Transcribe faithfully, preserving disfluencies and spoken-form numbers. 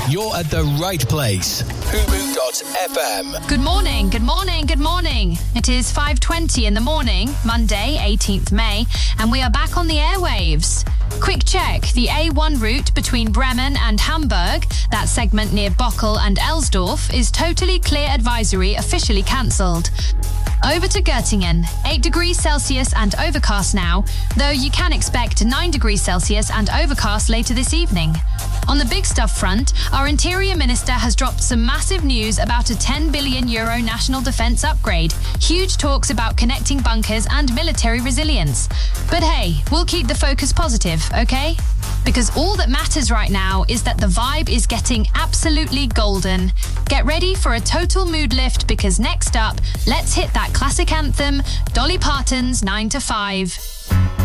You're at the right place. Fubu dot F M. Good morning, good morning, good morning. It is five twenty in the morning, Monday, eighteenth May, and we are back on the airwaves. Quick check, the A one route between Bremen and Hamburg, that segment near Bochel and Elsdorf, is totally clear advisory officially cancelled. Over to Göttingen, eight degrees Celsius and overcast now, though you can expect nine degrees Celsius and overcast later this evening. On the big stuff front, our Interior Minister has dropped some massive news about a ten billion euro national defence upgrade, huge talks about connecting bunkers and military resilience. But hey, we'll keep the focus positive, okay? Because all that matters right now is that the vibe is getting absolutely golden. Get ready for a total mood lift because next up, let's hit that classic anthem, Dolly Parton's nine to five.